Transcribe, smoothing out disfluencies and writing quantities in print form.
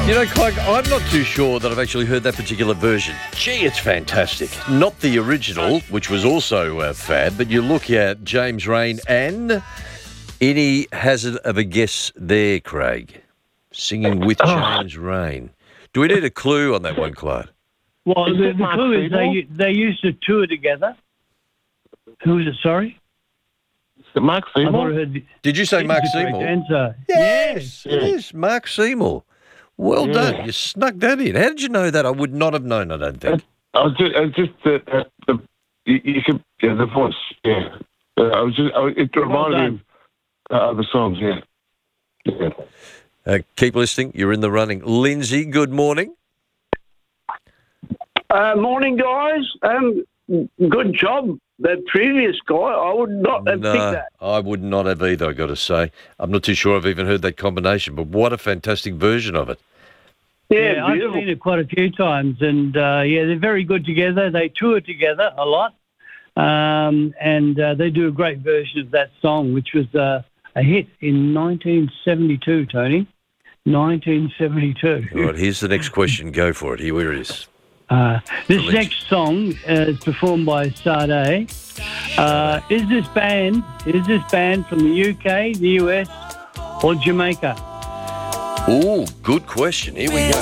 You know, Clark, I'm not too sure that I've actually heard that particular version. Gee, it's fantastic. Not the original, which was also fab, but you look at James Rain and any hazard of a guess there, Craig, singing with James Rain. Do we need a clue on that one, Clyde? Well, the clue is they used to tour together. Who is it, sorry? Mark I thought I Seymour? heard Did you say it's Mark the correct Seymour? answer. Yes, it is. Mark Seymour. Well done. You snuck that in. How did you know that? I would not have known, I don't think. I was just you could, the voice, yeah. It reminded me of other songs, yeah. Keep listening. You're in the running. Lindsay, good morning. Morning, guys. Good job. The previous guy, I would not have picked that. I would not have either, I've got to say. I'm not too sure I've even heard that combination, but what a fantastic version of it. Yeah, I've seen it quite a few times, and they're very good together. They tour together a lot, and they do a great version of that song, which was a hit in 1972, Tony. 1972. All right, here's the next question. Go for it. Here it is. This next song is performed by Sade. Is this band from the UK, the US, or Jamaica? Oh, good question. Here we go.